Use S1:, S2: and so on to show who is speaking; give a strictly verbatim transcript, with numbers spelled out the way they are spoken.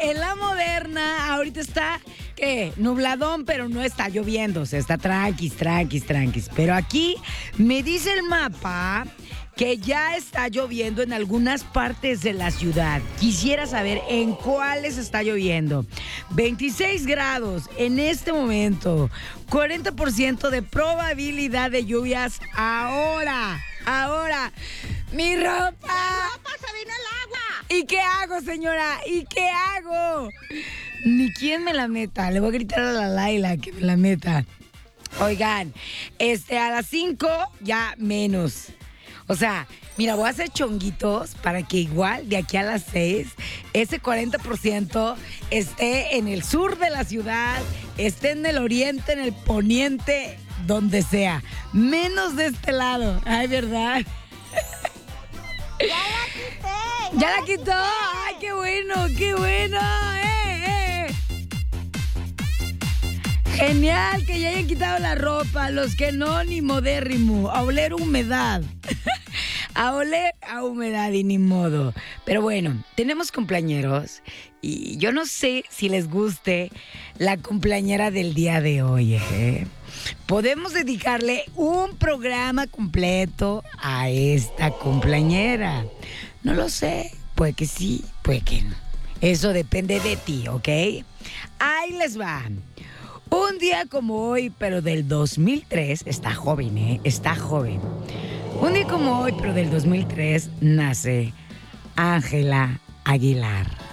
S1: en la Moderna ahorita está, ¿qué? Nubladón, pero no está lloviendo. O sea, está tranquis, tranquis, tranquis. Pero aquí me dice el mapa que ya está lloviendo en algunas partes de la ciudad. Quisiera saber en cuáles está lloviendo. veintiséis grados en este momento. cuarenta por ciento de probabilidad de lluvias ahora. Ahora. ¡Mi ropa!
S2: ¡La ropa se vino el agua!
S1: ¿Y qué hago, señora? ¿Y qué hago? Ni quién me la meta. Le voy a gritar a la Laila que me la meta. Oigan, este, a las cinco ya menos. O sea, mira, voy a hacer chonguitos para que igual de aquí a las seis ese cuarenta por ciento esté en el sur de la ciudad, esté en el oriente, en el poniente, donde sea. Menos de este lado. Ay, ¿verdad?
S2: ¡Ya la quité!
S1: ¿Ya la quitó? ¡Ay, qué bueno, qué bueno! ¡Eh, eh! Genial que ya hayan quitado la ropa. Los que no, ni modérrimo. A oler humedad. A oler a humedad y ni modo. Pero bueno, tenemos cumpleañeros y yo no sé si les guste la cumpleañera del día de hoy, ¿eh? Podemos dedicarle un programa completo a esta cumpleañera. No lo sé, puede que sí, puede que no. Eso depende de ti, ¿ok? Ahí les va. Un día como hoy, pero del dos mil tres, está joven, ¿eh? Está joven. Un día como hoy, pero del dos mil tres, nace Ángela Aguilar.